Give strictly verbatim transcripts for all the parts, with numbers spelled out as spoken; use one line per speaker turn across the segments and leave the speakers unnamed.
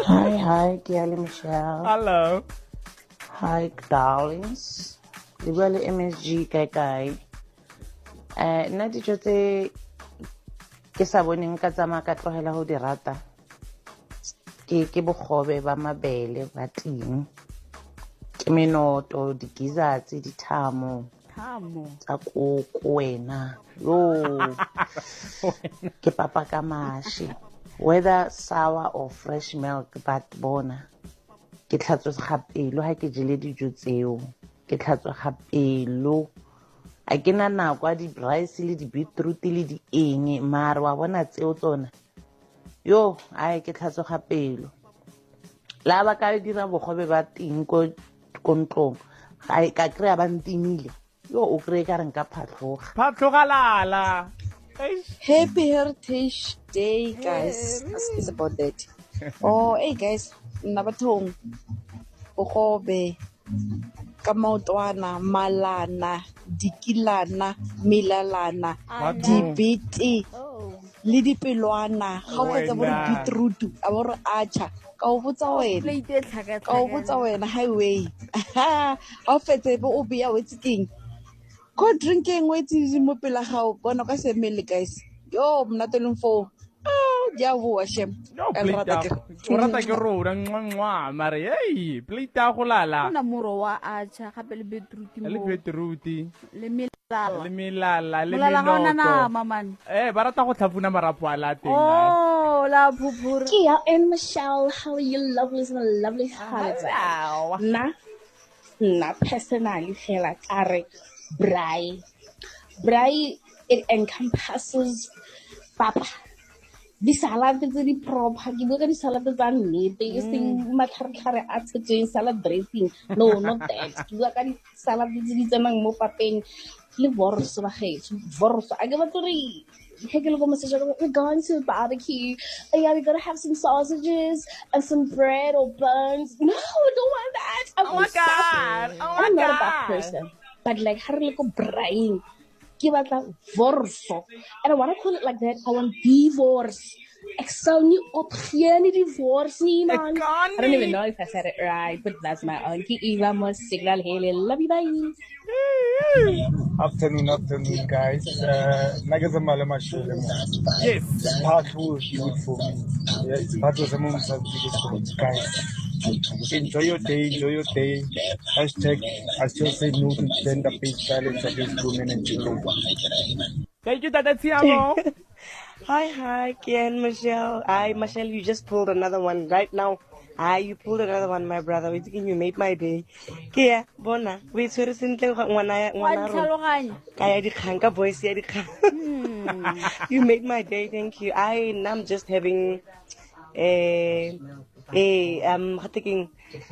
Hi, hi, Kelly Michelle.
Hello.
Hi, darlings. Di bua le M S G kae kae. Eh, nna dijo tse ke sa boneng ka tsamaya ka tlogela go di rata ke ke bogobe ba mabele ba ting, ke menoto, digizatsi, dithamo tsa koko wena yo ke papa ka mashi, whether sour or fresh milk, but bona ke tlhatswa pelo ha ke jele dijo tseo, ke tlhatswa pelo a ke na nako a di-rice le di-beetroot le di eng mare wa bona tseo tsona yo ai ke tlhatswa pelo la ba ka dira bogobe ba ting ko kontlong ga ka kry-a ba ntimile yo o kry-e ka reng ka phatlhoga
Phatlhogalala.
Happy Heritage Day, guys. Ask us about that. Oh, hey, guys. Nabatong. Bogobe. Kamaotwana. Malana. Dikilana. Milalana. Dibiti. Le dipelwana. Ga o fetsa bo re beetroot. A bo re acha. Ka o botsa wena. Ka o botsa wena highway. Ha o fetsa bo o bia wetse king. Go drinking wetse mo pela ga o bona ka semele guys. Yo mna teleng fo. Ah, ya bo shem.
No, plate. O rata ke rora ngwa mare hey, plate a go lala.
Una muro wa acha gape le beetroot mo.
Le beetroot.
Le milala.
Le milala, le
milala
minoto.
na maman.
Eh, ba rata go tlhafuna marapo a la teng.
Oh, la phupura.
Kia and Michelle, how are you lovelies and lovely hearts?
Wow.
Na, na personally feel like are braai. Braai, it encompasses papa. Di salad tse di proper, ke bua ka di salad tsa nnete, e seng matlhare a tshetseng salad dressing. No, not that. Ke bua ka di salad tse di tsenang mo papeng le vorso ba gaetsho. Vorso, a ke batla re we're going to a barbecue. Oh yeah, we're gonna have some sausages and some bread or buns. No, I don't want that. I'm
Oh my God. Oh my
I'm not
God.
a bad person. But like, how do you go brain? Give out that vorso. And I want to call it like that. I want divorce. Exoni opgieni divorce nie man. I don't even know if I said it right, but that's my auntie Eva must signal hele. Love you, bye.
Afternoon, afternoon, guys. Uh, Nagazamala Mashule.
Yes.
Pathu is good for me. Yes, Pathu is among the biggest for me, guys. Enjoy your day, enjoy your day. Hashtag, I still say no to gender-based violence against women and children.
Thank you, Tata Tiamo.
Hi, hi, Kian, Michelle. Hi, Michelle, you just pulled another one right now. Hi, you pulled another one, my brother. Wait, you made my day. Kia, bona. Wait, so recently, wana wana kaya di khanka voice ya di You made my day, thank you. I am just having a a um thinking.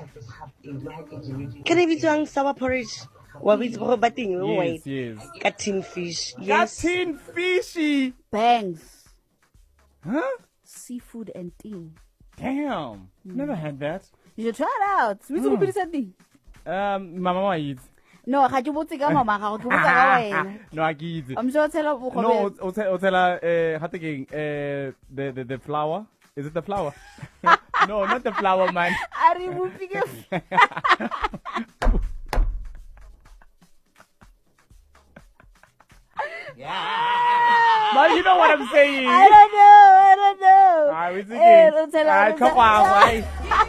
Can I be doing sour porridge? What we talk about thing?
Yes, yes.
Got tin fish.
Yes. Got tin fishy.
Bangs.
Huh?
Seafood and tea.
Damn. Mm. Never had that.
You should try it out. We should be something.
Um, mama wa eat.
No, I can't put it on mama. I can't put it on.
No, I eat.
I'm sure tell her.
No, o tell o tell uh, how to uh, the the the flour. Is it the flour? No, not the flour, man.
I remove it.
Yeah. But you know what I'm saying.
I don't know. I don't know.
Ah, we thinking. Ah, come on, why?